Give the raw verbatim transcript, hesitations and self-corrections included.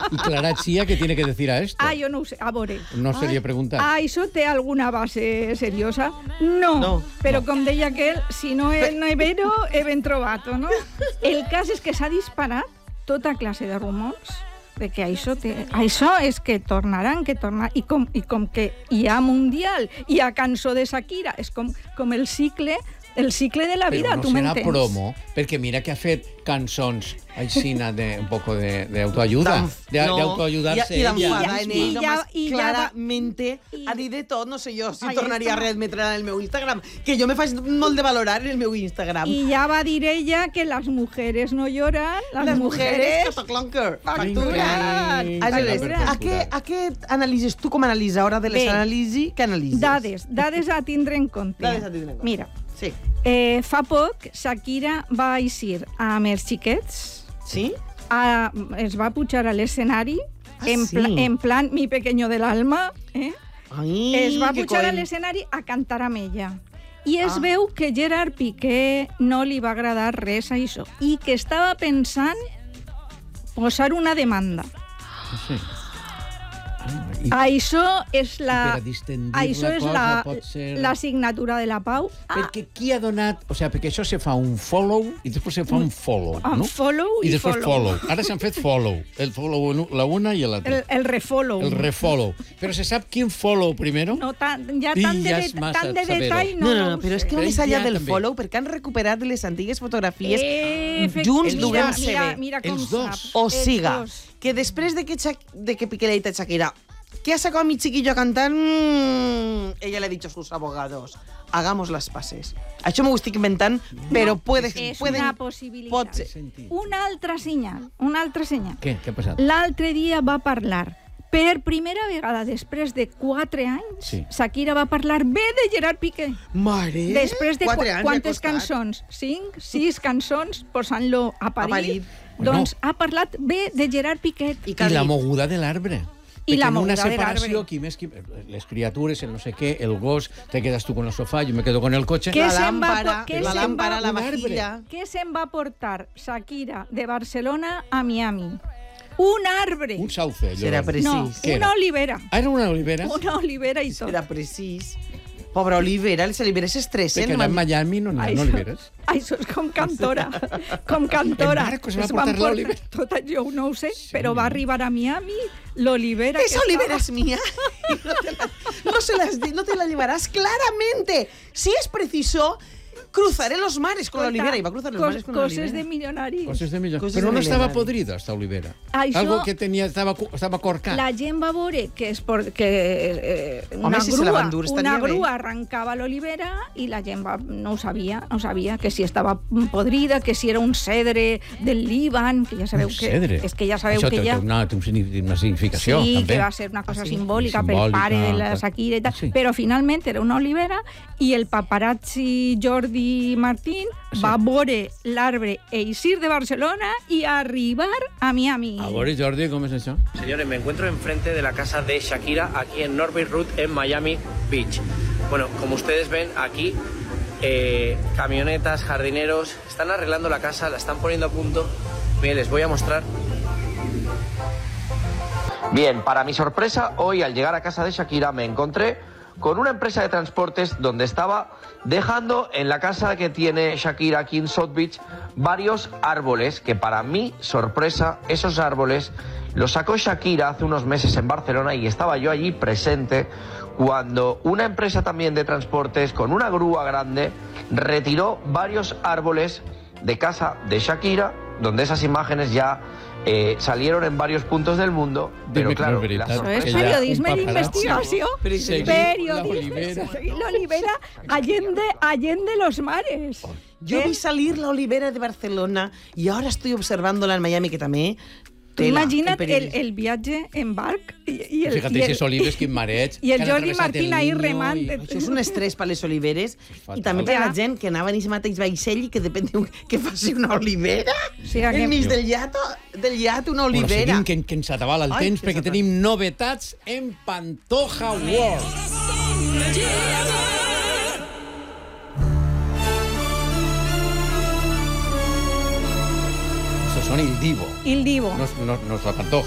¿Y Clara Chía qué tiene que decir a esto? Ah, jo no ho sé, a veure. No se li ha preguntat. Ah, això té alguna base seriosa? No, No, però no. com deia aquell, si no és no és vero, he ben trobat, no? El cas és que s'ha disparat tota classe de rumors de que això, té, això és que tornaran, que tornaran, i com, i com que hi ha Mundial, hi ha cançó de Shakira, és com, com el cicle el cicle de la vida, Però no tu serà m'entens? promo, perquè mira que ha fet cançons aixina de un poco de, de autoayuda, de, No, de autoayudarse i, i ella. d'enfadar en I ell, ja- només i ja- claramente i- ha dit de tot, no sé jo, si Ahí tornaria està. a readmetre en el meu Instagram, que jo me faig molt de valorar en el meu Instagram. Y ya va a dir ella que las mujeres no lloran, las, Les mujeres, mujeres cataclonker, facturan. facturan. Aleshores, a què, a què analitzes tu com a analitzadora de les Bé, anàlisis? Què analitzes? Dades, dades a tindre en compte. Dades a tindre en compte. Mira, Sí. eh, fa poc Shakira va eixir amb els xiquets, Sí? a, es va pujar a l'escenari, Ah, en, sí? pla, en plan mi pequeño del alma, eh? Ai, es va que pujar a coent. l'escenari a cantar amb ella. I es Ah. veu que Gerard Piqué no li va agradar res a això i que estava pensant posar una demanda. Sí. I, Això és I la, per a distendir això la és cosa la, pot ser- la signatura de la pau. Ah, perquè qui ha donat... O sigui, perquè això se fa un follow i després se fa un follow, un no? follow i I després follow. follow. Ara s'han fet follow. El follow en la una i l'altra. el, el refollow. El refollow. Però se sap quin follow primero? No, tan, ja I tant de, ja de, és massa tant de saber-ho. detall no, No, no, no no, ho però és sé. que Però més ell enllà ja del també. follow, perquè han recuperat les antigues fotografies Eh, efect- junts mira, duguem mira, saber. mira com Els dos. sap. O Els siga, dos. que després de que, Shak de que Piqué le ha dit a Shakira que ha sacado a mi chiquillo a cantar, mmm, ella le ha dicho a sus abogados, hagamos las paces. Això m'ho estic inventant, però puede, És pueden, una possibilitat. pot ser. Una altra senyal, una altra senyal. Què? Què ha passat? L'altre dia va parlar, per primera vegada després de quatre anys, Sí. Shakira va parlar bé de Gerard Piqué. Mare, Després de quatre qu anys quantes li ha costat. cançons? Cinc, sis cançons posant-lo a parir. parir. Doncs ha parlat bé de Gerard Piqué. I I que ha la dit, moguda de l'arbre. I la Perquè en una moguda de separació, l'arbre. qui més, qui... les criatures, el no sé què, el gos, te quedas tu con el sofà, yo me quedo con el cotxe. Què la se'n va lámpara, po- què la se'n lámpara, va- la un arbre. vajilla. Què se'n va portar Shakira de Barcelona a Miami? Un arbre. Un sauce, allò. Serà precís. No, Què era? una olivera. Ah, era una olivera? Una olivera i tot. Era precís. Pobra Olivera, les oliveres s'estressen. Perquè allà en Miami no n'hi ha Això- oliveres. Això és com cantora. Com cantora. En Marcos va Es portar van portar- l'olivera. Tot això no ho sé, però va arribar a Miami l'olivera. Esa olivera es mía. Y no, te la, no, se las, di- no te la llevarás claramente. Si es preciso, cruzaré los mares con la olivera. Y va a cruzar los mares con la Coses olivera. de millonaris. Coses de millor. Coses Però de no estava millenari. podrida, esta olivera. Això- Algo que tenia, estava, cu- estava corcat. La gent va veure que, és por, que eh, una, Home, si se la grua, van dur, estaria una bé. grua arrancava l'olivera i la gent va, no ho sabia, no ho sabia, que si estava podrida, que si era un cedre del Líban, que ja sabeu Un que... cedre. És que ja sabeu Això que té, ja... té una, té un signifi- una significació, Sí, també. que va ser una cosa Ah, sí? simbòlica, pel Simbòlica, pare de la tal. Shakira i tal, Sí. però finalment era una olivera i el paparazzi Jordi Martín Sí. va veure l'arbre eixir de Barcelona i arribar a Miami. A veure, Jordi, com és això? Señores, me encuentro enfrente de la casa de Shakira, aquí en Norbert Road, en Miami Beach. Bueno, como ustedes ven aquí, eh, camionetas, jardineros, están arreglando la casa, la están poniendo a punto. Bien, les voy a mostrar. Bien, para mi sorpresa, hoy al llegar a casa de Shakira me encontré con una empresa de transportes donde estaba dejando en la casa que tiene Shakira aquí en South Beach varios árboles que para mi sorpresa, esos árboles los sacó Shakira hace unos meses en Barcelona y estaba yo allí presente cuando una empresa también de transportes con una grúa grande retiró varios árboles de casa de Shakira, donde esas imágenes ya eh, salieron en varios puntos del mundo, pero Dime que no claro, és veritat. la Això és Que sorpresa- hi ha periodisme un d'investigació. paparazzi seguint Periodisme. l'olivera. Seguint l'olivera allende, allende los mares. Yo ¿Eh? vi salir la olivera de Barcelona y ahora estoy observándola en Miami, que también... Tu tela, imagina't el, periodisme. el viatge en barc i, i el, Fíjate, i el, esos olives, quin mareig. i el que han Jordi atravessat Martín el ahí Niño remant. i- Això és un estrès per les oliveres Fatal. i també per la Ja. gent que anava en aquest mateix vaixell i que depèn d'un- que faci una olivera. Sí, que- Enmig del llat, del llat una Bueno, olivera. seguim, que, que ens atabala el Ai, temps, que perquè s'atabala. tenim novetats en Pantoja World. Estos són el Divo. Il Divo. No, és- no, no és la Pantoja.